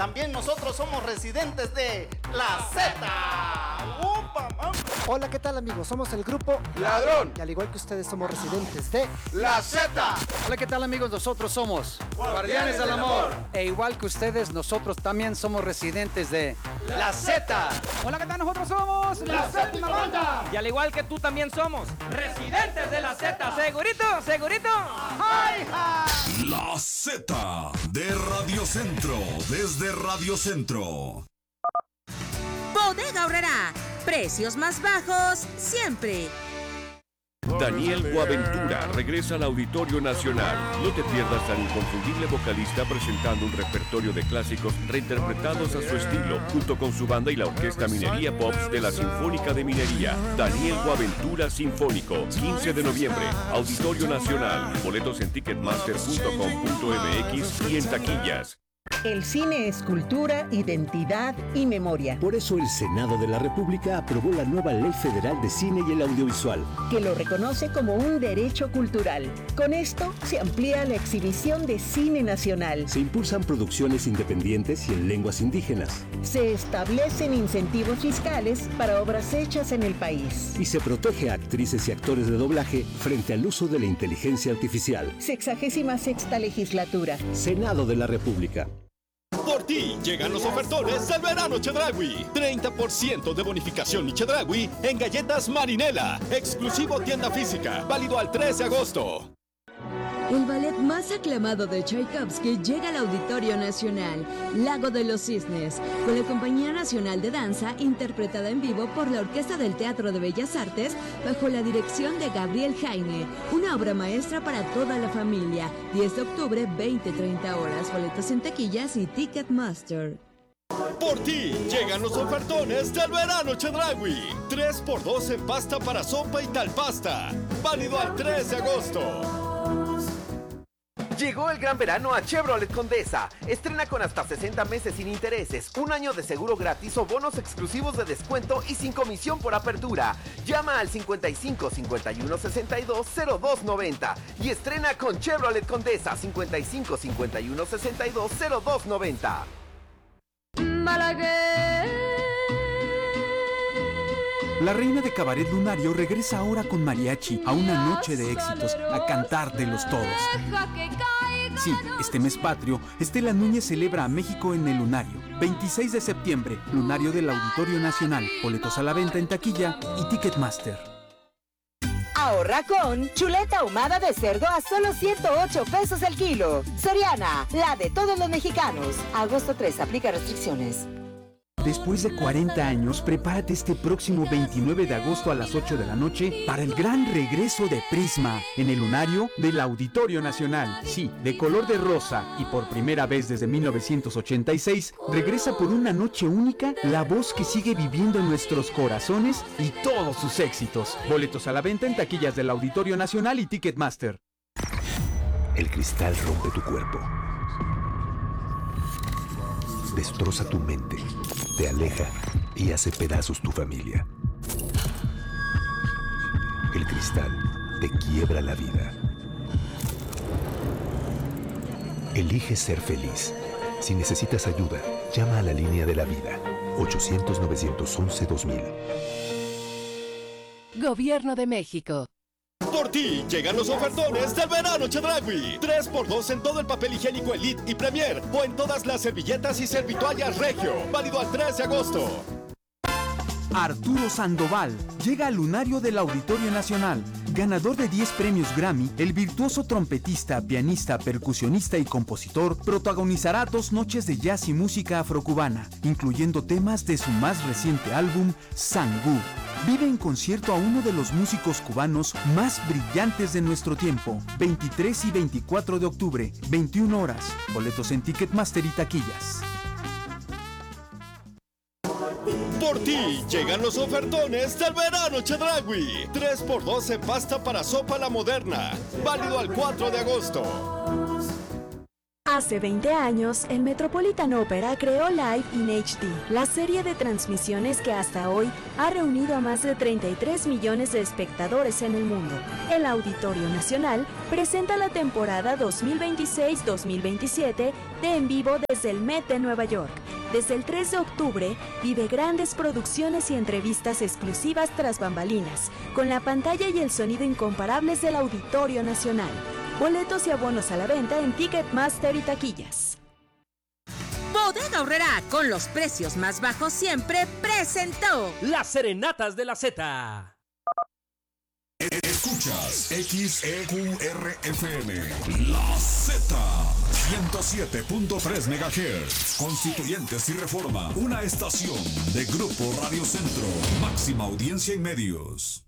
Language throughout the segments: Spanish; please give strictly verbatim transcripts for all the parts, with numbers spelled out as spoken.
También nosotros somos residentes de La Z. ¡Upa, mamá! Hola, ¿qué tal, amigos? Somos el grupo Ladrón. Y al igual que ustedes somos residentes de La Z. Hola, ¿qué tal, amigos? Nosotros somos Guardianes del Amor. E igual que ustedes, nosotros también somos residentes de La Z. Hola, ¿qué tal? Nosotros somos La Séptima Banda. Y al igual que tú también somos residentes de La Z. ¿Segurito? ¿Segurito? ¡Ay, ja! La Z de Radio Centro, desde Radio Centro. Bodega Aurrerá, precios más bajos siempre. Daniel Boaventura regresa al Auditorio Nacional. No te pierdas al inconfundible vocalista presentando un repertorio de clásicos reinterpretados a su estilo, junto con su banda y la Orquesta Minería Pops de la Sinfónica de Minería. Daniel Boaventura Sinfónico, quince de noviembre, Auditorio Nacional. Boletos en ticketmaster punto com punto m x y en taquillas. El cine es cultura, identidad y memoria. Por eso el Senado de la República aprobó la nueva Ley Federal de Cine y el Audiovisual, que lo reconoce como un derecho cultural. Con esto se amplía la exhibición de cine nacional. Se impulsan producciones independientes y en lenguas indígenas. Se establecen incentivos fiscales para obras hechas en el país. Y se protege a actrices y actores de doblaje frente al uso de la inteligencia artificial. Sexagésima sexta legislatura. Senado de la República. Por ti llegan los ofertones del verano Chedraui. treinta por ciento de bonificación y Chedraui en galletas Marinela. Exclusivo tienda física. Válido al tres de agosto. El ballet más aclamado de Tchaikovsky llega al Auditorio Nacional, Lago de los Cisnes, con la Compañía Nacional de Danza, interpretada en vivo por la Orquesta del Teatro de Bellas Artes, bajo la dirección de Gabriel Jaime. Una obra maestra para toda la familia. diez de octubre, veinte treinta horas. Boletos en taquillas y Ticketmaster. Por ti llegan los ofertones del verano Chedraui. tres por dos en pasta para sopa y tal pasta. Válido al tres de agosto. Llegó el gran verano a Chevrolet Condesa. Estrena con hasta sesenta meses sin intereses, un año de seguro gratis o bonos exclusivos de descuento y sin comisión por apertura. Llama al cincuenta y cinco, cincuenta y uno, sesenta y dos, cero dos noventa y estrena con Chevrolet Condesa cincuenta y cinco, cincuenta y uno, sesenta y dos, cero dos noventa. La reina de Cabaret Lunario regresa ahora con mariachi a una noche de éxitos, a cantar de los todos. Sí, este mes patrio, Estela Núñez celebra a México en el Lunario. veintiséis de septiembre, Lunario del Auditorio Nacional. Boletos a la venta en taquilla y Ticketmaster. Ahorra con chuleta ahumada de cerdo a solo ciento ocho pesos el kilo. Soriana, la de todos los mexicanos. Agosto tres, aplica restricciones. Después de cuarenta años, prepárate este próximo veintinueve de agosto a las ocho de la noche para el gran regreso de Prisma en el Lunario del Auditorio Nacional. Sí, de color de rosa y por primera vez desde mil novecientos ochenta y seis, regresa por una noche única la voz que sigue viviendo en nuestros corazones y todos sus éxitos. Boletos a la venta en taquillas del Auditorio Nacional y Ticketmaster. El cristal rompe tu cuerpo. Destroza tu mente, te aleja y hace pedazos tu familia. El cristal te quiebra la vida. Elige ser feliz. Si necesitas ayuda, llama a la línea de la vida. ochocientos, novecientos once, dos mil. Gobierno de México. Por ti llegan los ofertones del verano Chedraui. tres por dos en todo el papel higiénico Elite y Premier o en todas las servilletas y servitoallas Regio. Válido al tres de agosto. Arturo Sandoval llega al Lunario del Auditorio Nacional. Ganador de diez premios Grammy, el virtuoso trompetista, pianista, percusionista y compositor protagonizará dos noches de jazz y música afrocubana, incluyendo temas de su más reciente álbum, Sangú. Vive en concierto a uno de los músicos cubanos más brillantes de nuestro tiempo. veintitrés y veinticuatro de octubre, veintiuna horas. Boletos en Ticketmaster y taquillas. Por ti llegan los ofertones del verano Chedraui. tres por dos en pasta para sopa la moderna. Válido al cuatro de agosto. Hace veinte años, el Metropolitan Opera creó Live in H D, la serie de transmisiones que hasta hoy ha reunido a más de treinta y tres millones de espectadores en el mundo. El Auditorio Nacional presenta la temporada dos mil veintiséis dos mil veintisiete de En Vivo desde el Met de Nueva York. Desde el tres de octubre, vive grandes producciones y entrevistas exclusivas tras bambalinas, con la pantalla y el sonido incomparables del Auditorio Nacional. Boletos y abonos a la venta en Ticketmaster y taquillas. Bodega Aurrerá, con los precios más bajos siempre, presentó Las Serenatas de la Z. Escuchas X E Q R F M, La Z, ciento siete punto tres megahertz, Constituyentes y Reforma, una estación de Grupo Radio Centro, máxima audiencia y medios.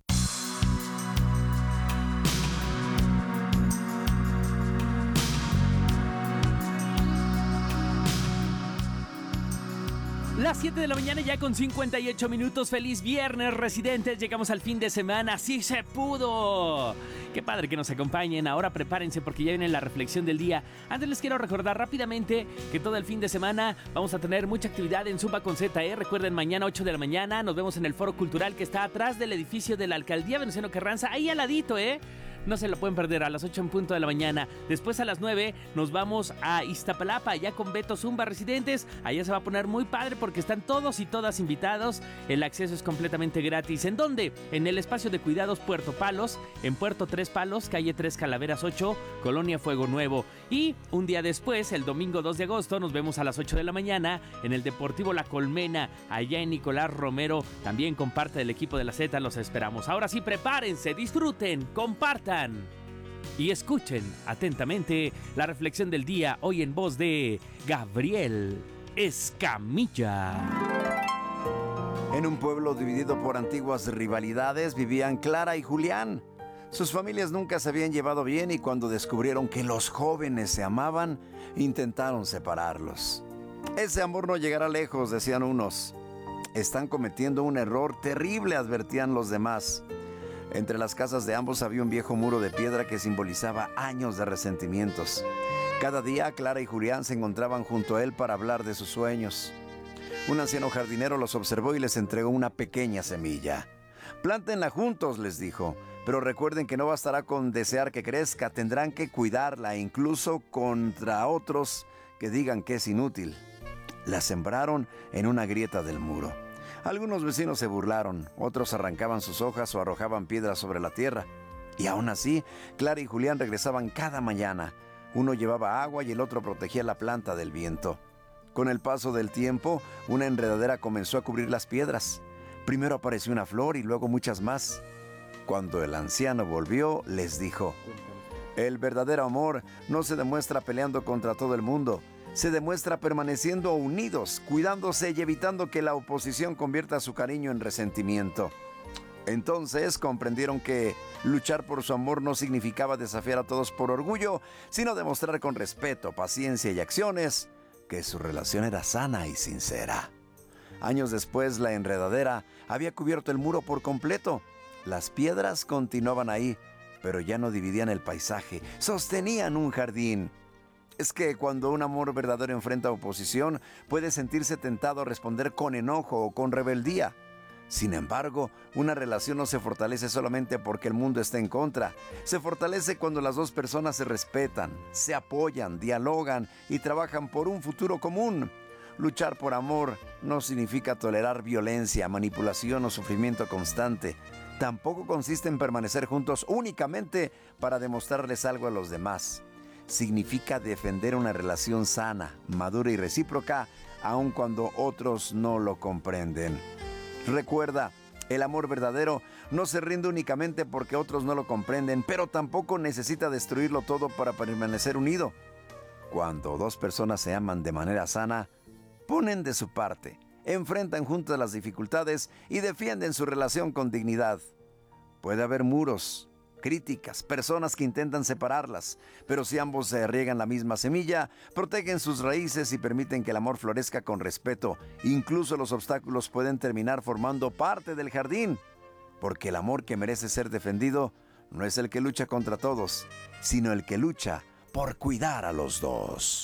Las siete de la mañana ya con cincuenta y ocho minutos. Feliz viernes, residentes. Llegamos al fin de semana. ¡Sí se pudo! Qué padre que nos acompañen. Ahora prepárense porque ya viene la reflexión del día. Antes les quiero recordar rápidamente que todo el fin de semana vamos a tener mucha actividad en Zumba con Z. ¿eh? Recuerden, mañana ocho de la mañana nos vemos en el Foro Cultural que está atrás del edificio de la Alcaldía Venustiano Carranza. Ahí al ladito, ¿eh? No se lo pueden perder, a las ocho en punto de la mañana. Después a las nueve nos vamos a Iztapalapa, ya con Beto Zumba Residentes. Allá se va a poner muy padre porque están todos y todas invitados. El acceso es completamente gratis. ¿En dónde? En el espacio de cuidados Puerto Palos, en Puerto Tres Palos, calle Tres Calaveras ocho, Colonia Fuego Nuevo. Y un día después, el domingo dos de agosto, nos vemos a las ocho de la mañana en el Deportivo La Colmena, allá en Nicolás Romero. También con parte del equipo de la Z los esperamos. Ahora sí, prepárense, disfruten, compartan y escuchen atentamente la reflexión del día, hoy en voz de Gabriel Escamilla. En un pueblo dividido por antiguas rivalidades vivían Clara y Julián. Sus familias nunca se habían llevado bien y cuando descubrieron que los jóvenes se amaban, intentaron separarlos. Ese amor no llegará lejos, decían unos. Están cometiendo un error terrible, advertían los demás. Entre las casas de ambos había un viejo muro de piedra que simbolizaba años de resentimientos. Cada día Clara y Julián se encontraban junto a él para hablar de sus sueños. Un anciano jardinero los observó y les entregó una pequeña semilla. Plántenla juntos, les dijo, pero recuerden que no bastará con desear que crezca, tendrán que cuidarla, incluso contra otros que digan que es inútil. La sembraron en una grieta del muro. Algunos vecinos se burlaron, otros arrancaban sus hojas o arrojaban piedras sobre la tierra. Y aún así, Clara y Julián regresaban cada mañana. Uno llevaba agua y el otro protegía la planta del viento. Con el paso del tiempo, una enredadera comenzó a cubrir las piedras. Primero apareció una flor y luego muchas más. Cuando el anciano volvió, les dijo: el verdadero amor no se demuestra peleando contra todo el mundo. Se demuestra permaneciendo unidos, cuidándose y evitando que la oposición convierta su cariño en resentimiento. Entonces comprendieron que luchar por su amor no significaba desafiar a todos por orgullo, sino demostrar con respeto, paciencia y acciones que su relación era sana y sincera. Años después, la enredadera había cubierto el muro por completo. Las piedras continuaban ahí, pero ya no dividían el paisaje, sostenían un jardín. Es que cuando un amor verdadero enfrenta oposición, puede sentirse tentado a responder con enojo o con rebeldía. Sin embargo, una relación no se fortalece solamente porque el mundo está en contra. Se fortalece cuando las dos personas se respetan, se apoyan, dialogan y trabajan por un futuro común. Luchar por amor no significa tolerar violencia, manipulación o sufrimiento constante. Tampoco consiste en permanecer juntos únicamente para demostrarles algo a los demás. Significa defender una relación sana, madura y recíproca, aun cuando otros no lo comprenden. Recuerda, el amor verdadero no se rinde únicamente porque otros no lo comprenden, pero tampoco necesita destruirlo todo para permanecer unido. Cuando dos personas se aman de manera sana, ponen de su parte, enfrentan juntas las dificultades y defienden su relación con dignidad. Puede haber muros, críticas, personas que intentan separarlas, pero si ambos se riegan la misma semilla, protegen sus raíces y permiten que el amor florezca con respeto. Incluso los obstáculos pueden terminar formando parte del jardín, porque el amor que merece ser defendido no es el que lucha contra todos, sino el que lucha por cuidar a los dos.